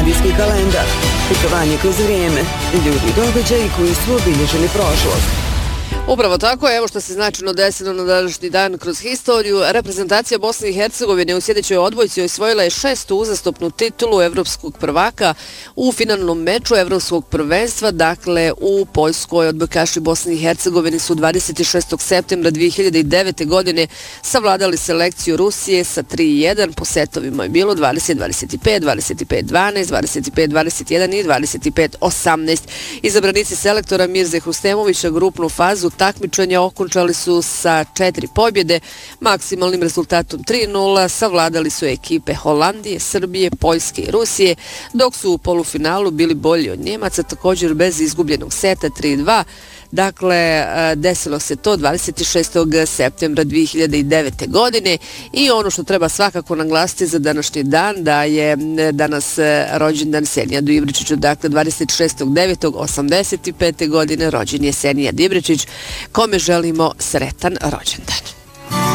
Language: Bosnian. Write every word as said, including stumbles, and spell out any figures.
studijski kalendar, putovanje kroz vrijeme, ljudi i događaji koji su obilježili prošlost. Upravo tako, evo što se značajno desilo na današnji dan kroz historiju. Reprezentacija Bosne i Hercegovine u sljedećoj odbojci osvojila je šestu uzastopnu titulu evropskog prvaka u finalnom meču evropskog prvenstva. Dakle, u Poljskoj odbojkaši Bosne i Hercegovine su dvadeset šestog septembra dvije hiljade devete. godine savladali selekciju Rusije sa tri jedan. Po setovima je bilo dvadeset dvadeset pet, dvadeset pet dvanaest, dvadeset pet dvadeset jedan i dvadeset pet osamnaest. Izabranici selektora Mirze Hustemovića grupnu fazu takmičenja okončali su sa četiri pobjede, maksimalnim rezultatom tri nula, savladali su ekipe Holandije, Srbije, Poljske i Rusije, dok su u polufinalu bili bolji od Njemaca, također bez izgubljenog seta tri dva. Dakle, desilo se to dvadeset šestog septembra dvije hiljade devete. godine i ono što treba svakako naglasiti za današnji dan, da je danas rođendan Senija Dibričiću, dakle dvadeset šestog devetog osamdeset pete. godine rođen je Senija Dibričić, kome želimo sretan rođendan.